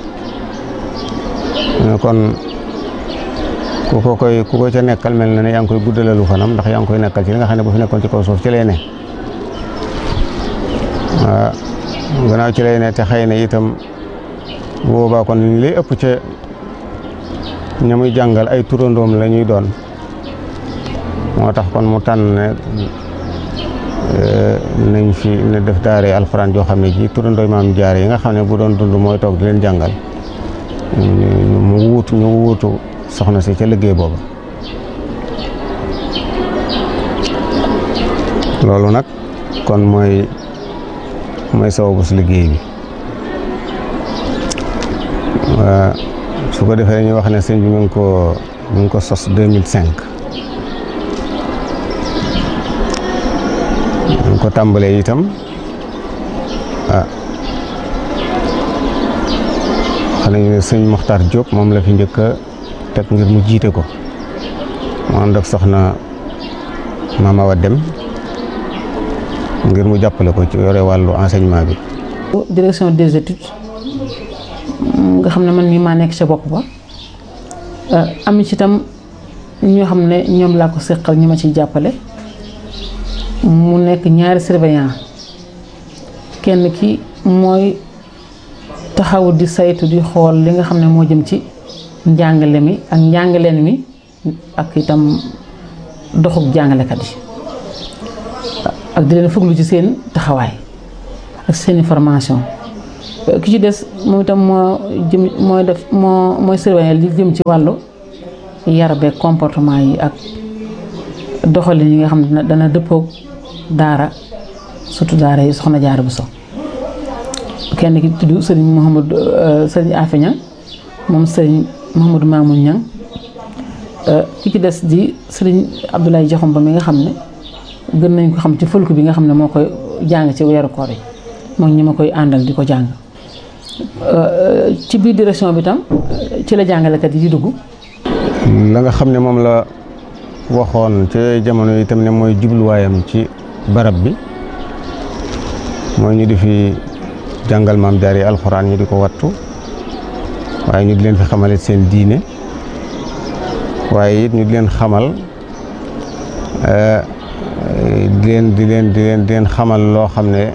kon ku ko koy ku ko ca nekkal mel na ne yaa ngi koy guddalalu fanam ndax yaa ngi koy nekkal ci li nga xam ne bu fi nekkoon ci kaw suuf ci lay ne waaw gannaaw ci lay ne te xëy na itam bu boobaa kon li lay ëpp ca ña muy jàngal ay turandoom la ñuy doon moo tax kon mu tànn ne nañ fi ne def daare alxuraan joo xam ne ji turandooy Maam Diarra yi nga xam ne bu doon dund mooy toog di leen jàngal mu wuutu ñu wuutu soxna si ca liggéey booba loolu nag kon mooy mooy sababu si liggéey bi su ko defee ñu wax ne sëñ bi mu ngi ko mu ngi ko sos deux mille cinq ñu ko tàmbalee itam ah xam nañu ne sëñ Mokhtar Diop moom la fi njëkk a teg ngir mu jiite ko mu ànd ak soxna Mama Awa Dem ngir mu jàppale ko ci yore wàllu enseignement bi. direction des études nga xam ne man mii maa nekk ca bopp ba am ci itam ñoo xam ne ñoom laa ko seqal ñi ma ciy jàppale mu nekk ñaari surveillant kenn ki mooy taxaw di saytu di xool li nga xam ne moo jëm ci njàngale mi ak njàngaleen mi ak itam doxub jàngalekat yi ak di leen fuglu ci seen taxawaay ak seeni formation ki ci des moom itam moo jëm mooy def moo mooy surveiller li jëm ci wàllu yar beeg comportement yi ak doxalin yi nga xam ne dana dëppoog daara surtout daara yi Soxna Jaara Buso kenn ki tudd sëriñ Mouhamadou sëriñ Afe Ñang moom sëriñ Mouhamadou Mamoun Ñang ki ci des di sëriñ Abdoulaye Jaxum ba mi nga xam ne gën nañ ko xam ci fëlku bi nga xam ne moo koy jàng ci weeru koor yi moom ñi ma koy àndal di ko jàng ci biir direction bi tam ci la jàngalekat yi di dugg. la nga xam ne moom la waxoon ci jamono yi itam ne mooy jubluwaayam ci barab bi mooy ñu di fi jàngal maam jaar yi alxuraan ñu di ko wattu waaye ñu di leen fi xamalit seen diine waaye it ñu di leen xamal di leen di leen di leen di leen xamal loo xam ne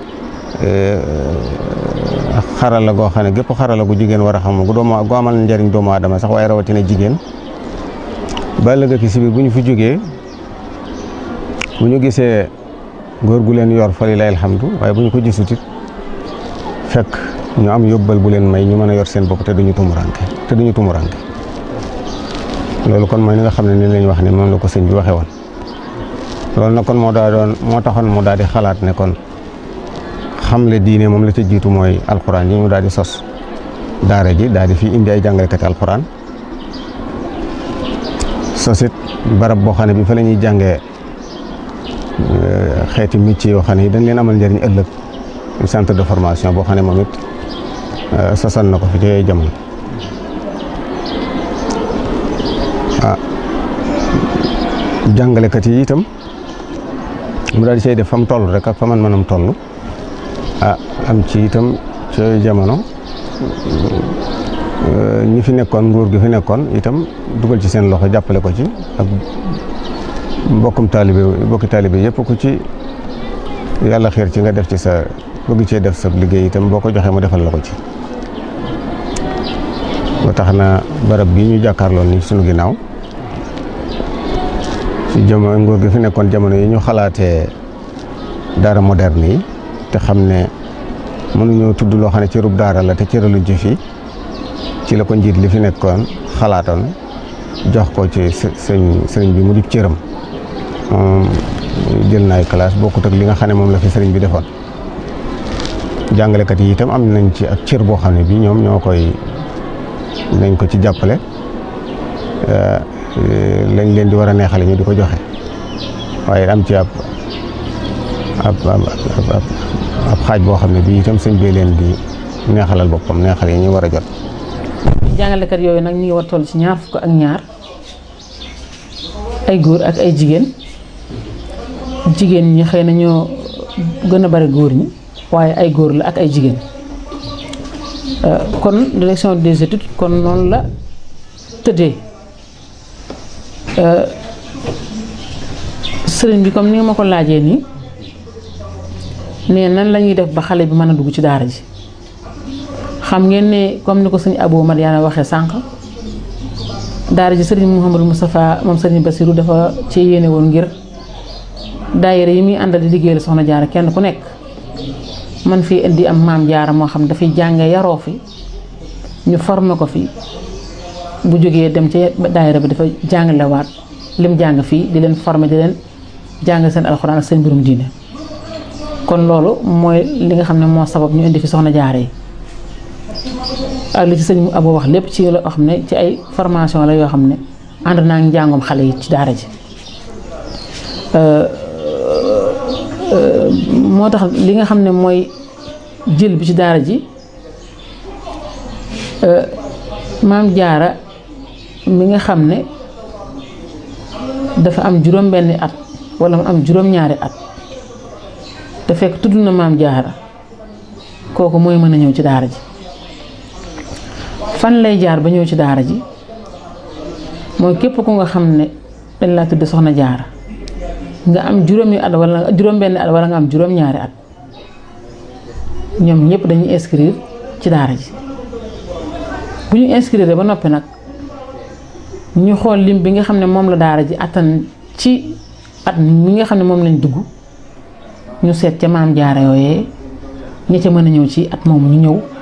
xarala goo xam ne gépp xarala gu jigéen war a xam gu doomu gu amal njariñ doomu aadama sax waaye rawatina jigéen ba ëllëg ki si biir bu ñu fi jógee bu ñu gisee góor gu leen yor fa lillahi alhamdu waaye bu ñu ko gisut it fekk ñu am yóbbal bu leen may ñu mën a yor seen bopp te duñu tumuranke te duñu tumuranke loolu kon mooy ni nga xam ne ni lañ wax ne moom la ko sëñ bi waxee woon loolu nag kon moo daa doon moo taxoon mu daal di xalaat ne kon xamle diine moom la ca jiitu mooy alxuraan yi mu daal di sos daara ji daal di fi indi ay jàngalekati alxuraan sosit barab boo xam ne bi fa la ñuy jàngee xeeti métier yoo xam ne yi dañ leen amal njëriñ ëllëg centre de formation boo xam ne moom it sosal na ko fi ci jamono ah jàngalekat yi itam mu daal di say def fa mu toll rek ak fa man mënam toll ah am ci itam ci jamono ñi fi nekkoon nguur gi fi nekkoon itam dugal ci seen loxo jàppale ko ci ak mbokkum taalibe mbokki taalibe yëpp ku ci yàlla xeer ci nga def ci sa bëgg cee def sa liggéey itam boo ko joxee mu defal la ko ci ba tax na barab bi ñu jàkkaarloon ni sunu ginnaaw ci jamono nguur gi fi nekkoon jamono yi ñu xalaatee daara moderne yi te xam ne mënuñoo tudd loo xam ne cërub daara la te cëraluñ ci fii ci la ko njiit li fi nekkoon xalaatoon jox ko ci sëñ sëriñ bi mu di cëram moom jël naay classe bokkut ak li nga xam ne moom la fi sëriñ bi defoon jàngalekat yi itam am nañ ci ak cër boo xam ne bii ñoom ñoo koy nañ ko ci jàppale lañ leen di war a neexale ñu di ko joxe waaye am ci ab ab ab ab xaaj boo xam ne bii itam sëñ bee leen di neexalal boppam neexal yi ñu war a jot. jàngalekat yooyu nag ñu ngi war toll ci ñaar fukk ak ñaar ay góor ak ay jigéen jigéen ñi xëy na ñoo gën a bari góor ñi waaye ay góor la ak ay jigéen kon direction des études kon noonu la tëddee sëriñ bi comme ni nga ma ko laajee nii ne nan la ñuy def ba xale bi mën a dugg ci daara ji xam ngeen ne comme ni ko sëñ Abou Madiana waxee sànq daara ji sëriñ Mouhamadou Moustapha moom sëriñ Bassirou dafa ci yéene woon ngir daayira yi muy àndal di liggéeyal Soxna Jaara kenn ku nekk man fii indi am maam jaara moo xam dafay jànge yaroo fi ñu formé ko fi bu jógee dem ci daayira bi dafa jàngalewaat lim jàng fii di leen formé di leen jàng seen alxuraan ak seen mbirum diine kon loolu mooy li nga xam ne moo sabab ñu indi fi Soxna Jaara yi ak li ci sëñ Abou wax lépp ci loo xam ne ci ay formation la yoo xam ne ànd naa ngi njàngoom xale yi ci daara ji moo tax li nga xam ne mooy jël bi ci daara ji maam jaara mi nga xam ne dafa am juróom benni at wala mu am juróom ñaari at te fekk tudd na maam jaara kooku mooy mën a ñëw ci daara ji fan lay jaar ba ñëw ci daara ji mooy képp ku nga xam ne dañ laa tudd soxna jaara nga am juróomi at wala juróom benn at wala nga am juróom ñaari at ñoom ñëpp dañuy inscrire ci daara ji bu ñu inscrire ba noppi nag ñu xool lim bi nga xam ne moom la daara ji attan ci at mi nga xam ne moom lañ dugg ñu seet ca maam jaara yooyee ña ca mën a ñëw ci at moom ñu ñëw